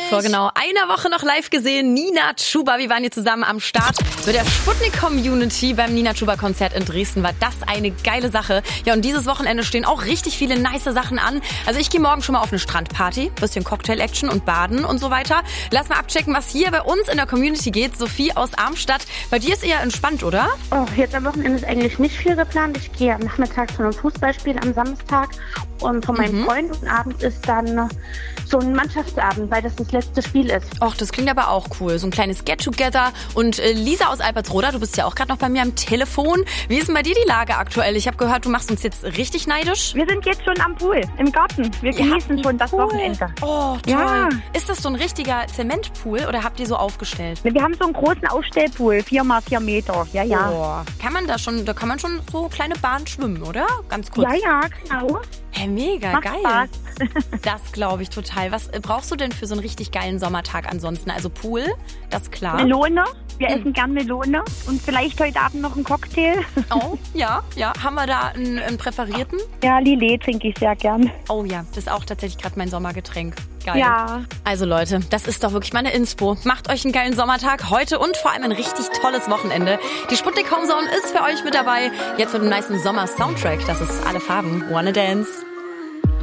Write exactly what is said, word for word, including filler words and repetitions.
Vor genau einer Woche noch live gesehen, Nina Chuba. Wir waren hier zusammen am Start mit der Sputnik-Community beim Nina Chuba-Konzert in Dresden. War das eine geile Sache. Ja, und dieses Wochenende stehen auch richtig viele nice Sachen an. Also ich gehe morgen schon mal auf eine Strandparty, bisschen Cocktail-Action und Baden und so weiter. Lass mal abchecken, was hier bei uns in der Community geht. Sophie aus Armstadt. Bei dir ist eher entspannt, oder? Oh, jetzt am Wochenende ist eigentlich nicht viel geplant. Ich gehe am Nachmittag zu einem Fußballspiel am Samstag und von meinem Mhm. Freund und abends ist dann so ein Mannschaftsabend, weil das das letzte Spiel ist. Och, das klingt aber auch cool. So ein kleines Get-Together. Und äh, Lisa aus Albertsroda, du bist ja auch gerade noch bei mir am Telefon. Wie ist denn bei dir die Lage aktuell? Ich habe gehört, du machst uns jetzt richtig neidisch. Wir sind jetzt schon am Pool, im Garten. Wir Ihr habt genießen einen schon das Pool. Wochenende. Oh, toll. Ja. Ist das so ein richtiger Zementpool oder habt ihr so aufgestellt? Wir haben so einen großen Aufstellpool, vier mal vier Meter. Ja, ja. Oh. Kann man da schon, da kann man schon so kleine Bahnen schwimmen, oder? Ganz kurz. Ja, ja, genau. Hey, mega Macht geil. Spaß. Das glaube ich total. Was äh, brauchst du denn für so einen richtig geilen Sommertag ansonsten? Also Pool, das ist klar. Melone. Wir Hm. essen gern Melone. Und vielleicht heute Abend noch einen Cocktail. Oh, ja, ja. Haben wir da einen, einen präferierten? Ja, Lillet trinke ich sehr gern. Oh ja, das ist auch tatsächlich gerade mein Sommergetränk. Geil. Ja. Also Leute, das ist doch wirklich meine Inspo. Macht euch einen geilen Sommertag heute und vor allem ein richtig tolles Wochenende. Die Sputnik Homezone ist für euch mit dabei. Jetzt mit einem nicen Sommer-Soundtrack. Das ist Alle Farben. Wanna Dance.